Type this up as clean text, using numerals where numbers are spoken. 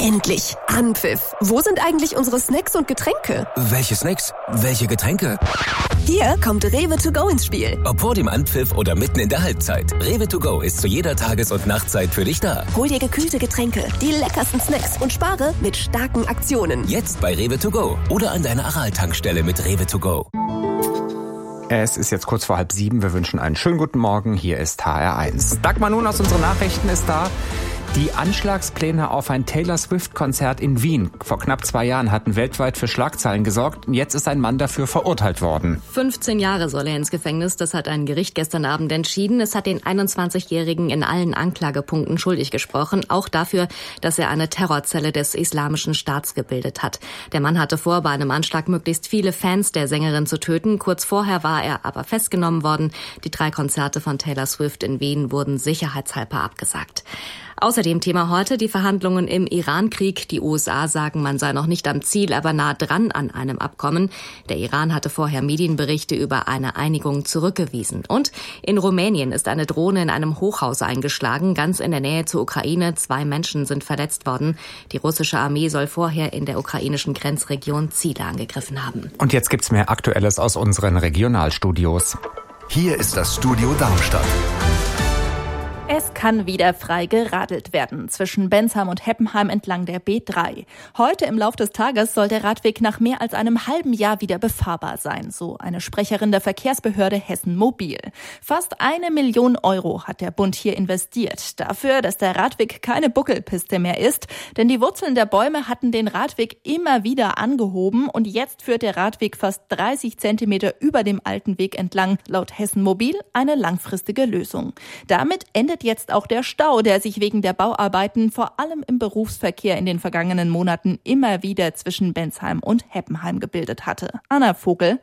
Endlich! Anpfiff! Wo sind eigentlich unsere Snacks und Getränke? Welche Snacks? Welche Getränke? Hier kommt Rewe to go ins Spiel. Ob vor dem Anpfiff oder mitten in der Halbzeit. Rewe to go ist zu jeder Tages- und Nachtzeit für dich da. Hol dir gekühlte Getränke, die leckersten Snacks und spare mit starken Aktionen. Jetzt bei Rewe to go oder an deiner Aral-Tankstelle mit Rewe to go. Es ist jetzt kurz vor 6:30. Wir wünschen einen schönen guten Morgen. Hier ist HR1. Dagmar Nun aus unseren Nachrichten ist da. Die Anschlagspläne auf ein Taylor Swift-Konzert in Wien vor knapp 2 Jahren hatten weltweit für Schlagzeilen gesorgt. Und jetzt ist ein Mann dafür verurteilt worden. 15 Jahre soll er ins Gefängnis. Das hat ein Gericht gestern Abend entschieden. Es hat den 21-Jährigen in allen Anklagepunkten schuldig gesprochen. Auch dafür, dass er eine Terrorzelle des Islamischen Staats gebildet hat. Der Mann hatte vor, bei einem Anschlag möglichst viele Fans der Sängerin zu töten. Kurz vorher war er aber festgenommen worden. Die 3 Konzerte von Taylor Swift in Wien wurden sicherheitshalber abgesagt. Außerdem Thema heute die Verhandlungen im Iran-Krieg. Die USA sagen, man sei noch nicht am Ziel, aber nah dran an einem Abkommen. Der Iran hatte vorher Medienberichte über eine Einigung zurückgewiesen. Und in Rumänien ist eine Drohne in einem Hochhaus eingeschlagen, ganz in der Nähe zur Ukraine. 2 Menschen sind verletzt worden. Die russische Armee soll vorher in der ukrainischen Grenzregion Ziele angegriffen haben. Und jetzt gibt's mehr Aktuelles aus unseren Regionalstudios. Hier ist das Studio Darmstadt. Es kann wieder frei geradelt werden zwischen Bensheim und Heppenheim entlang der B3. Heute im Lauf des Tages soll der Radweg nach mehr als einem halben Jahr wieder befahrbar sein, so eine Sprecherin der Verkehrsbehörde Hessen Mobil. Fast 1 Million Euro hat der Bund hier investiert, dafür, dass der Radweg keine Buckelpiste mehr ist, denn die Wurzeln der Bäume hatten den Radweg immer wieder angehoben und jetzt führt der Radweg fast 30 Zentimeter über dem alten Weg entlang, laut Hessen Mobil eine langfristige Lösung. Damit endet jetzt auch der Stau, der sich wegen der Bauarbeiten vor allem im Berufsverkehr in den vergangenen Monaten immer wieder zwischen Bensheim und Heppenheim gebildet hatte. Anna Vogel.